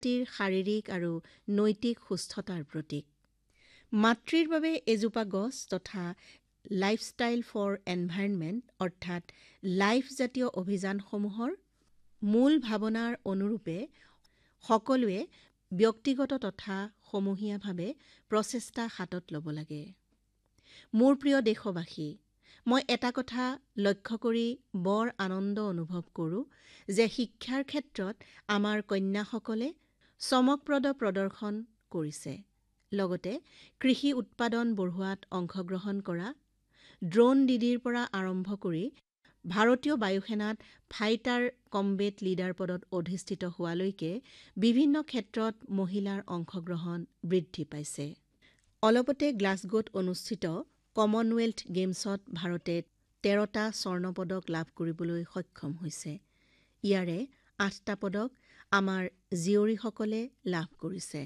ব্যক্তিৰ শাৰীৰিক আৰু নৈতিক সুস্থতাৰ প্ৰতীক। মাতৃৰ বাবে এজোপা গছ তথা লাইফষ্টাইল ফৰ এনভাইৰনমেণ্ট অৰ্থাৎ লাইফ জাতীয় অভিযানসমূহৰ মূল ভাৱনাৰ অনুৰূপে সকলোৱে ব্যক্তিগত তথা সমূহীয়াভাৱে প্ৰচেষ্টা হাতত ল'ব লাগে। মোৰ প্ৰিয় দেশবাসী, মই এটা কথা লক্ষ্য কৰি বৰ আনন্দ অনুভৱ কৰোঁ যে শিক্ষাৰ ক্ষেত্ৰত আমাৰ কন্যাসকলে চমকপ্ৰদ প্ৰদৰ্শন কৰিছে। লগতে কৃষি উৎপাদন বঢ়োৱাত অংশগ্ৰহণ কৰা, ড্ৰোন দিদিৰ পৰা আৰম্ভ কৰি ভাৰতীয় বায়ুসেনাত ফাইটাৰ কমবেট লিডাৰ পদত অধিষ্ঠিত হোৱালৈকে বিভিন্ন ক্ষেত্ৰত মহিলাৰ অংশগ্ৰহণ বৃদ্ধি পাইছে। অলপতে গ্লাছগোত অনুষ্ঠিত কমনৱেলথ গেমছত ভাৰতে 13টা স্বৰ্ণ পদক লাভ কৰিবলৈ সক্ষম হৈছে। ইয়াৰে 8টা পদক আমাৰ জীয়ৰীসকলে লাভ কৰিছে।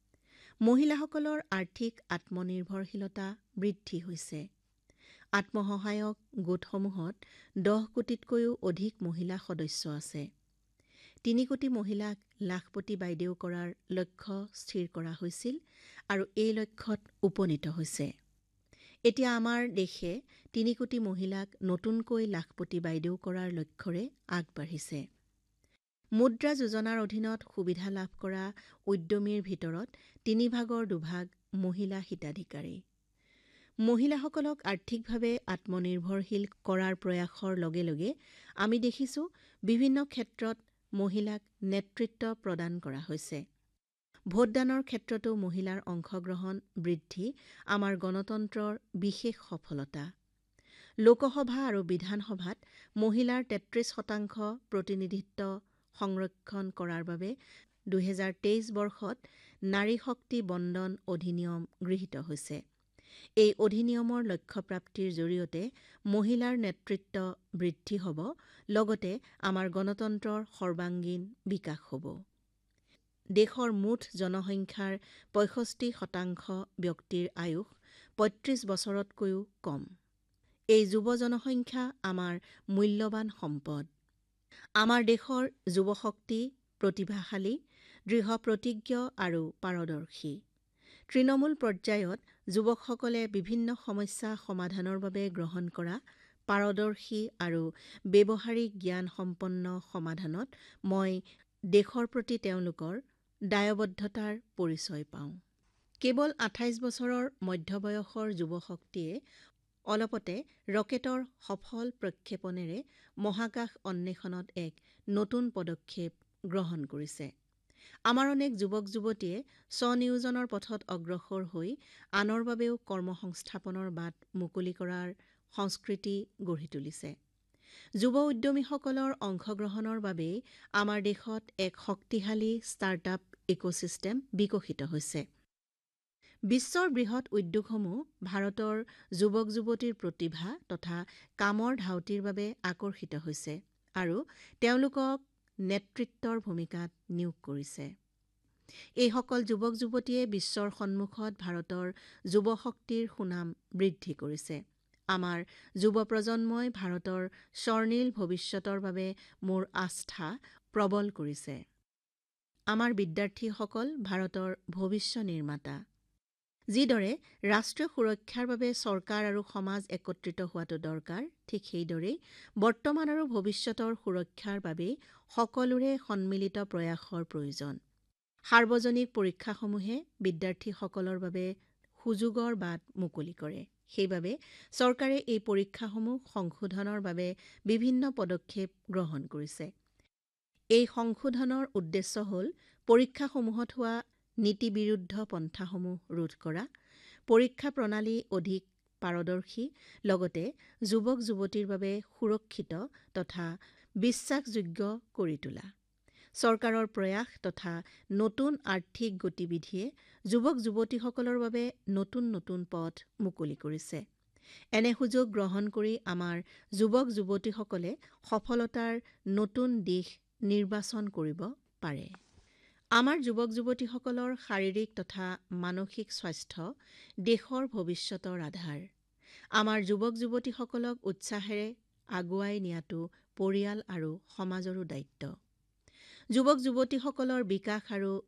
মহিলাসকলৰ আৰ্থিক আত্মনিৰ্ভৰশীলতা বৃদ্ধি হৈছে। আত্মসহায়ক গোটসমূহত 10 কোটিতকৈও অধিক মহিলা সদস্য আছে। 3 কোটি মহিলাক লাখপতি বাইদেউ কৰাৰ লক্ষ্য স্থিৰ কৰা হৈছিল আৰু এই লক্ষ্যত উপনীত হৈছে। এতিয়া আমাৰ দেশে 3 কোটি মহিলাক নতুনকৈ লাখপতি বাইদেউ কৰাৰ লক্ষ্যৰে আগবাঢ়িছে। মুদ্ৰা যোজনাৰ অধীনত সুবিধা লাভ কৰা উদ্যমীৰ ভিতৰত 3ভাগৰ 2ভাগ মহিলা হিতাধিকাৰী। মহিলাসকলক আৰ্থিকভাৱে আত্মনিৰ্ভৰশীল কৰাৰ প্ৰয়াসৰ লগে লগে আমি দেখিছোঁ বিভিন্ন ক্ষেত্ৰত মহিলাক নেতৃত্ব প্ৰদান কৰা হৈছে। ভোটদানৰ ক্ষেত্ৰতো মহিলাৰ অংশগ্ৰহণ বৃদ্ধি আমাৰ গণতন্ত্ৰৰ বিশেষ সফলতা। লোকসভা আৰু বিধানসভাত মহিলাৰ 33% প্ৰতিনিধিত্ব সংৰক্ষণ কৰাৰ বাবে 2023 বৰ্ষত নাৰী শক্তি বন্দন অধিনিয়ম গৃহীত হৈছে। এই অধিনিয়মৰ লক্ষ্যপ্ৰাপ্তিৰ জৰিয়তে মহিলাৰ নেতৃত্ব বৃদ্ধি হ'ব, লগতে আমাৰ গণতন্ত্ৰৰ সৰ্বাংগীন বিকাশ হ'ব। দেশৰ মুঠ জনসংখ্যাৰ 65% ব্যক্তিৰ আয়ুস 35 বছৰতকৈও কম। এই যুৱ জনসংখ্যা আমাৰ মূল্যৱান সম্পদ। আমাৰ দেশৰ যুৱশক্তি প্ৰতিভাশালী, দৃঢ় প্ৰতিজ্ঞ আৰু পাৰদৰ্শী। তৃণমূল পৰ্যায়ত যুৱকসকলে বিভিন্ন সমস্যা সমাধানৰ বাবে গ্ৰহণ কৰা পাৰদৰ্শী আৰু ব্যৱহাৰিক জ্ঞান সম্পন্ন সমাধানত মই দেশৰ প্ৰতি তেওঁলোকৰ দায়বদ্ধতাৰ পৰিচয় পাওঁ। কেৱল 28 বছৰৰ মধ্যবয়সৰ যুৱশক্তিয়ে অলপতে ৰকেটৰ সফল প্ৰক্ষেপণেৰে মহাকাশ অন্বেষণত এক নতুন পদক্ষেপ গ্ৰহণ কৰিছে। আমাৰ অনেক যুৱক-যুৱতীয়ে স্বনিয়োজনৰ পথত অগ্ৰসৰ হৈ আনৰ বাবেও কৰ্মসংস্থাপনৰ বাট মুকলি কৰাৰ সংস্কৃতি গঢ়ি তুলিছে। যুৱ উদ্যমীসকলৰ অংশগ্ৰহণৰ বাবেই আমাৰ দেশত এক শক্তিশালী ষ্টাৰ্টআপ ইক'ছিষ্টেম বিকশিত হৈছে। বিশ্বৰ বৃহৎ উদ্যোগসমূহ ভাৰতৰ যুৱক-যুৱতীৰ প্ৰতিভা তথা কামৰ ধাউতিৰ বাবে আকৰ্ষিত হৈছে আৰু তেওঁলোকক নেতৃত্বৰ ভূমিকাত নিয়োগ কৰিছে। এইসকল যুৱক-যুৱতীয়ে বিশ্বৰ সন্মুখত ভাৰতৰ যুৱশক্তিৰ সুনাম বৃদ্ধি কৰিছে। আমাৰ যুৱ প্ৰজন্মই ভাৰতৰ স্বৰ্ণীল ভৱিষ্যতৰ বাবে মোৰ আস্থা প্ৰবল কৰিছে। আমাৰ বিদ্যাৰ্থীসকল ভাৰতৰ ভৱিষ্য নিৰ্মাতা। যিদৰে ৰাষ্ট্ৰীয় সুৰক্ষাৰ বাবে চৰকাৰ আৰু সমাজ একত্ৰিত হোৱাটো দৰকাৰ, ঠিক সেইদৰেই বৰ্তমান আৰু ভৱিষ্যতৰ সুৰক্ষাৰ বাবেই সকলোৰে সন্মিলিত প্ৰয়াসৰ প্ৰয়োজন। সাৰ্বজনিক পৰীক্ষাসমূহে বিদ্যাৰ্থীসকলৰ বাবে সুযোগৰ বাট মুকলি কৰে। সেইবাবে চৰকাৰে এই পৰীক্ষাসমূহ সংশোধনৰ বাবে বিভিন্ন পদক্ষেপ গ্ৰহণ কৰিছে। এই সংশোধনৰ উদ্দেশ্য হ'ল পৰীক্ষাসমূহত হোৱা নীতিবিৰুদ্ধ পন্থাসমূহ ৰোধ কৰা, পৰীক্ষা প্ৰণালী অধিক পাৰদৰ্শী, লগতে যুৱক-যুৱতীৰ বাবে সুৰক্ষিত তথা বিশ্বাসযোগ্য কৰি তোলা। চৰকাৰৰ প্ৰয়াস তথা নতুন আৰ্থিক গতিবিধিয়ে যুৱক-যুৱতীসকলৰ বাবে নতুন নতুন পথ মুকলি কৰিছে। এনে সুযোগ গ্ৰহণ কৰি আমাৰ যুৱক-যুৱতীসকলে সফলতাৰ নতুন দিশ নিৰ্বাচন কৰিব পাৰে। আমাৰ যুৱক-যুৱতীসকলৰ শাৰীৰিক তথা মানসিক স্বাস্থ্য দেশৰ ভৱিষ্যতৰ আধাৰ। আমাৰ যুৱক-যুৱতীসকলক উৎসাহেৰে আগুৱাই নিয়াটো পৰিয়াল আৰু সমাজৰো দায়িত্ব। যুৱক যুৱতীসকলৰ বিকাশ আৰু